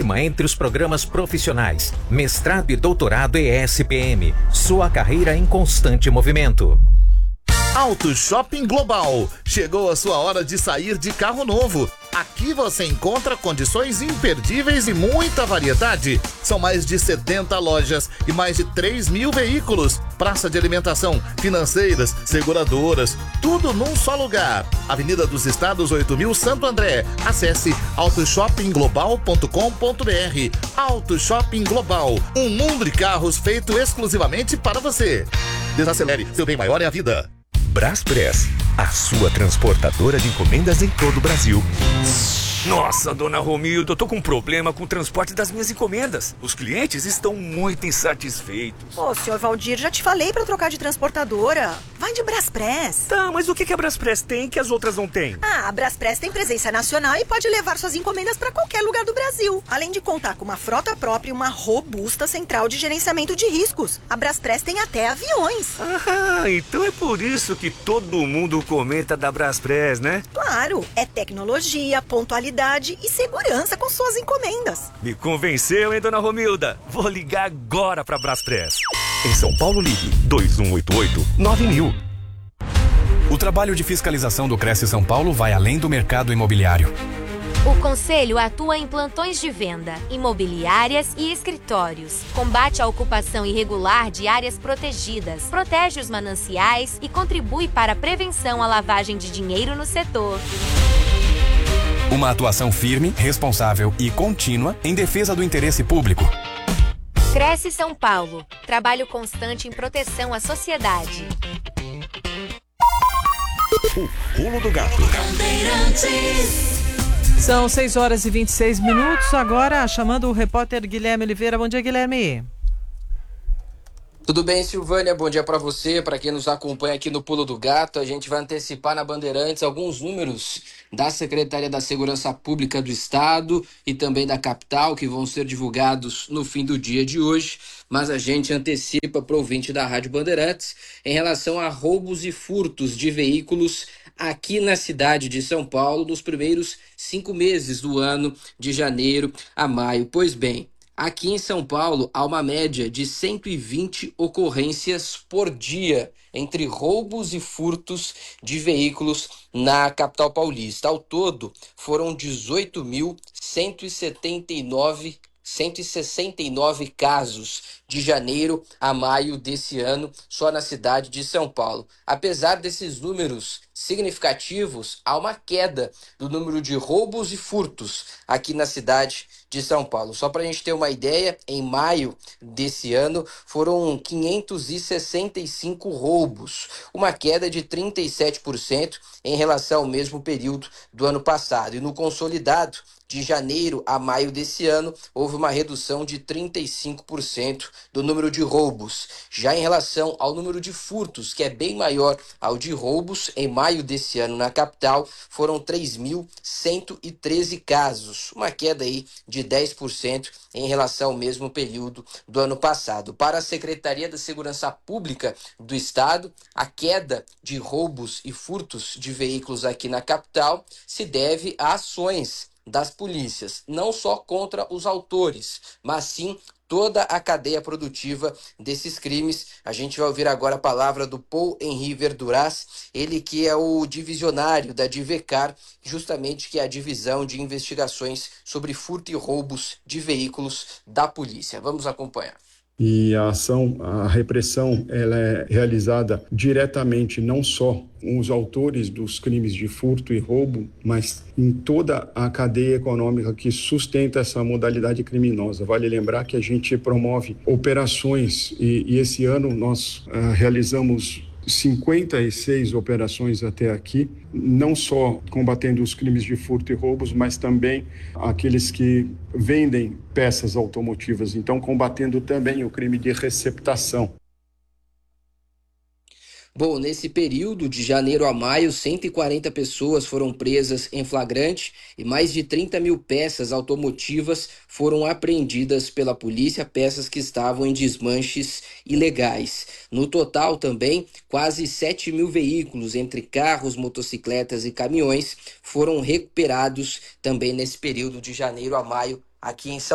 última entre os programas profissionais, mestrado e doutorado ESPM. Sua carreira em constante movimento. Auto Shopping Global. Chegou a sua hora de sair de carro novo. Aqui você encontra condições imperdíveis e muita variedade. São mais de 70 lojas e mais de 3.000 veículos. Praça de alimentação, financeiras, seguradoras, tudo num só lugar. Avenida dos Estados 8.000 Santo André. Acesse autoshoppingglobal.com.br. Auto Shopping Global. Um mundo de carros feito exclusivamente para você. Desacelere, seu bem maior é a vida. Braspress, a sua transportadora de encomendas em todo o Brasil. Nossa, dona Romilda, eu tô com um problema com o transporte das minhas encomendas. Os clientes estão muito insatisfeitos. Ô, senhor Valdir, já te falei pra trocar de transportadora. Vai de Braspress. Tá, mas o que a Braspress tem que as outras não têm? A Braspress tem presença nacional e pode levar suas encomendas pra qualquer lugar do Brasil. Além de contar com uma frota própria e uma robusta central de gerenciamento de riscos. A Braspress tem até aviões. Ah, então é por isso que todo mundo comenta da Braspress, né? Claro, é tecnologia, pontualidade e segurança com suas encomendas. Me convenceu, hein, dona Romilda? Vou ligar agora pra Braspress. Em São Paulo, ligue 2188-9000. O trabalho de fiscalização do Cresce São Paulo vai além do mercado imobiliário. O Conselho atua em plantões de venda, imobiliárias e escritórios. Combate a ocupação irregular de áreas protegidas, protege os mananciais e contribui para a prevenção à lavagem de dinheiro no setor. Uma atuação firme, responsável e contínua em defesa do interesse público. Cresce São Paulo. Trabalho constante em proteção à sociedade. O Pulo do Gato. São 6 horas e 26 minutos. Agora, chamando o repórter Guilherme Oliveira. Bom dia, Guilherme. Tudo bem, Silvânia? Bom dia para você, para quem nos acompanha aqui no Pulo do Gato. A gente vai antecipar na Bandeirantes alguns números da Secretaria da Segurança Pública do Estado e também da capital, que vão ser divulgados no fim do dia de hoje, mas a gente antecipa para o ouvinte da Rádio Bandeirantes em relação a roubos e furtos de veículos aqui na cidade de São Paulo nos primeiros 5 meses do ano, de janeiro a maio. Pois bem, aqui em São Paulo, há uma média de 120 ocorrências por dia entre roubos e furtos de veículos na capital paulista. Ao todo, foram 169 casos de janeiro a maio desse ano, só na cidade de São Paulo. Apesar desses números significativos, há uma queda do número de roubos e furtos aqui na cidade de São Paulo. Só para a gente ter uma ideia, em maio desse ano foram 565 roubos, uma queda de 37% em relação ao mesmo período do ano passado. E no consolidado, de janeiro a maio desse ano, houve uma redução de 35% do número de roubos. Já em relação ao número de furtos, que é bem maior ao de roubos, em maio desse ano na capital, foram 3.113 casos, uma queda aí de 10% em relação ao mesmo período do ano passado. Para a Secretaria da Segurança Pública do Estado, a queda de roubos e furtos de veículos aqui na capital se deve a ações das polícias, não só contra os autores, mas sim toda a cadeia produtiva desses crimes. A gente vai ouvir agora a palavra do Paul Henri Verduras, ele que é o divisionário da Divecar, justamente que é a divisão de investigações sobre furto e roubos de veículos da polícia. Vamos acompanhar. E a repressão, ela é realizada diretamente não só com os autores dos crimes de furto e roubo, mas em toda a cadeia econômica que sustenta essa modalidade criminosa. Vale lembrar que a gente promove operações e esse ano nós realizamos 56 operações até aqui, não só combatendo os crimes de furto e roubos, mas também aqueles que vendem peças automotivas, então combatendo também o crime de receptação. Bom, nesse período de janeiro a maio, 140 pessoas foram presas em flagrante e mais de 30 mil peças automotivas foram apreendidas pela polícia, peças que estavam em desmanches ilegais. No total também, quase 7 mil veículos, entre carros, motocicletas e caminhões, foram recuperados também nesse período de janeiro a maio aqui em São